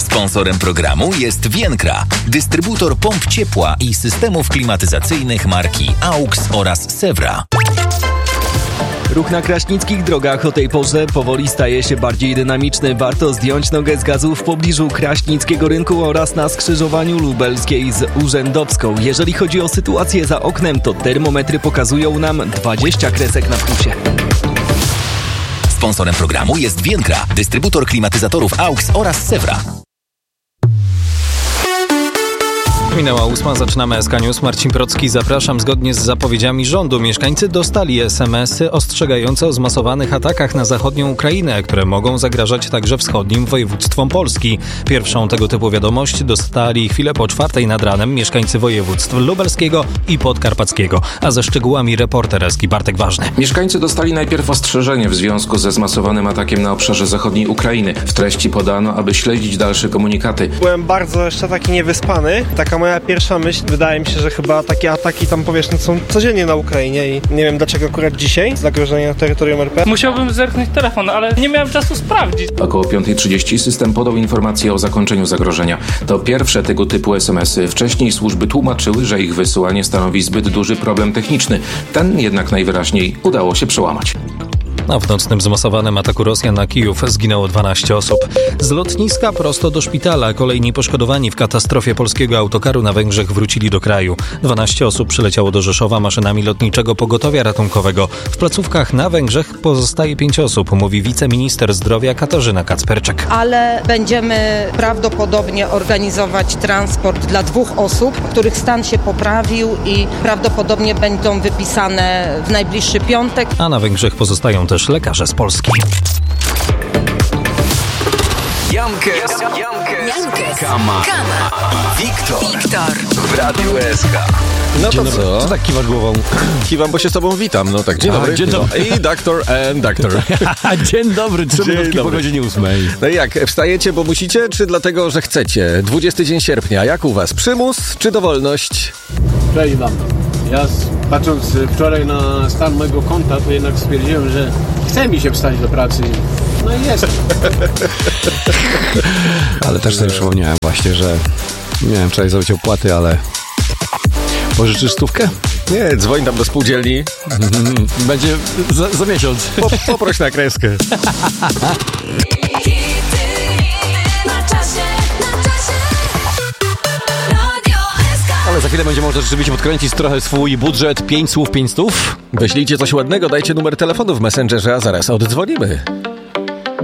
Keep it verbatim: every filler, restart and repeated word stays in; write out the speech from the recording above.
Sponsorem programu jest Vienkra, dystrybutor pomp ciepła i systemów klimatyzacyjnych marki AUX oraz Sewra. Ruch na kraśnickich drogach o tej porze powoli staje się bardziej dynamiczny. Warto zdjąć nogę z gazu w pobliżu Kraśnickiego Rynku oraz na skrzyżowaniu lubelskiej z Urzędowską. Jeżeli chodzi o sytuację za oknem, to termometry pokazują nam dwadzieścia kresek na plusie. Sponsorem programu jest Vienkra, dystrybutor klimatyzatorów AUX oraz Sewra. Minęła ósma, zaczynamy S K News. Marcin Procki, zapraszam. Zgodnie z zapowiedziami rządu mieszkańcy dostali es em esy ostrzegające o zmasowanych atakach na zachodnią Ukrainę, które mogą zagrażać także wschodnim województwom Polski. Pierwszą tego typu wiadomość dostali chwilę po czwartej nad ranem mieszkańcy województw lubelskiego i podkarpackiego. A ze szczegółami reporter Eski Bartek Ważny. Mieszkańcy dostali najpierw ostrzeżenie w związku ze zmasowanym atakiem na obszarze zachodniej Ukrainy. W treści podano, aby śledzić dalsze komunikaty. Byłem bardzo jeszcze taki niewyspany. Taka moja pierwsza myśl, wydaje mi się, że chyba takie ataki tam powierzchni są codziennie na Ukrainie i nie wiem dlaczego akurat dzisiaj zagrożenie na terytorium er pe. Musiałbym zerknąć telefon, ale nie miałem czasu sprawdzić. Około piąta trzydzieści system podał informację o zakończeniu zagrożenia. To pierwsze tego typu es em esy. Wcześniej służby tłumaczyły, że ich wysyłanie stanowi zbyt duży problem techniczny. Ten jednak najwyraźniej udało się przełamać. A w nocnym zmasowanym ataku Rosjan na Kijów zginęło dwanaście osób. Z lotniska prosto do szpitala. Kolejni poszkodowani w katastrofie polskiego autokaru na Węgrzech wrócili do kraju. dwanaście osób przyleciało do Rzeszowa maszynami lotniczego pogotowia ratunkowego. W placówkach na Węgrzech pozostaje pięć osób, mówi wiceminister zdrowia Katarzyna Kacperczak. Ale będziemy prawdopodobnie organizować transport dla dwóch osób, których stan się poprawił i prawdopodobnie będą wypisane w najbliższy piątek. A na Węgrzech pozostają też lekarze z Polski. Jankes, Jankes, Kama, Wiktor, Wiktor w Radiu S K. No to co? Co tak kiwasz głową? Kiwam, bo się z tobą witam. No tak, dzień A, dobry. dzień dobry. I doktor and doktor. Dzień dobry, trzy minutki po godzinie ósmej. No i jak, wstajecie, bo musicie, czy dlatego, że chcecie? dwudziesty dzień sierpnia, jak u was? Przymus czy dowolność? Cześć wam. Ja patrząc wczoraj na stan mojego konta, to jednak stwierdziłem, że chce mi się wstać do pracy. No i jest. Ale też sobie przypomniałem właśnie, że nie wiem, wczoraj zrobić opłaty, ale pożyczysz stówkę? Nie, dzwoń tam do spółdzielni. Będzie za, za miesiąc. Po, poproś na kreskę. Ale za chwilę będzie można rzeczywiście podkręcić trochę swój budżet. Pięć słów, pięć stów. Wyślijcie coś ładnego, dajcie numer telefonu w Messengerze, a zaraz oddzwonimy.